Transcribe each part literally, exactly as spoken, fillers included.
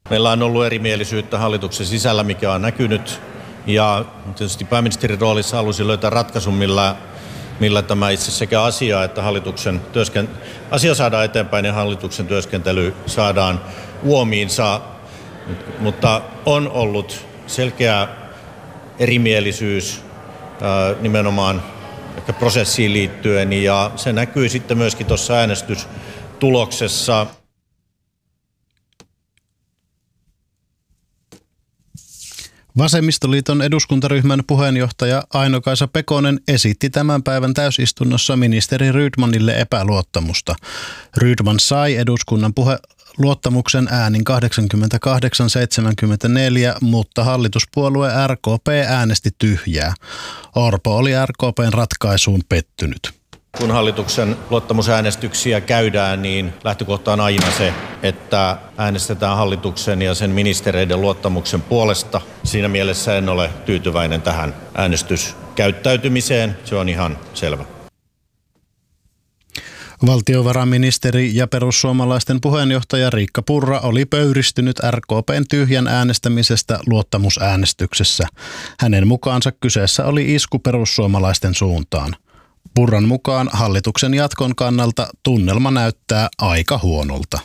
Meillä on ollut erimielisyyttä hallituksen sisällä, mikä on näkynyt. Ja tietysti pääministerin roolissa halusin löytää ratkaisun, millä, millä tämä itse sekä asia että hallituksen työsken... asia saadaan eteenpäin ja hallituksen työskentely saadaan uomiinsa. Mutta on ollut selkeä erimielisyys ää, nimenomaan ehkä prosessiin liittyen ja se näkyy sitten myöskin tuossa äänestystuloksessa. Vasemmistoliiton eduskuntaryhmän puheenjohtaja Aino-Kaisa Pekonen esitti tämän päivän täysistunnossa ministeri Rydmanille epäluottamusta. Rydman sai eduskunnan puhe luottamuksen äänin kahdeksankymmentäkahdeksan seitsemänkymmentäneljä, mutta hallituspuolue R K P äänesti tyhjää. Orpo oli R K P:n ratkaisuun pettynyt. Kun hallituksen luottamusäänestyksiä käydään, niin lähtökohta on aina se, että äänestetään hallituksen ja sen ministereiden luottamuksen puolesta. Siinä mielessä en ole tyytyväinen tähän äänestyskäyttäytymiseen. Se on ihan selvä. Valtiovarainministeri ja perussuomalaisten puheenjohtaja Riikka Purra oli pöyristynyt R K P:n tyhjän äänestämisestä luottamusäänestyksessä. Hänen mukaansa kyseessä oli isku perussuomalaisten suuntaan. Purran mukaan hallituksen jatkon kannalta tunnelma näyttää aika huonolta.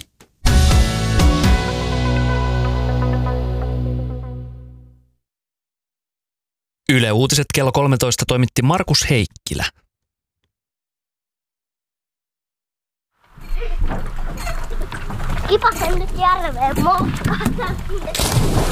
Yle Uutiset kello kolmetoista toimitti Markus Heikkilä. Kipasen nyt järveen moukkaan.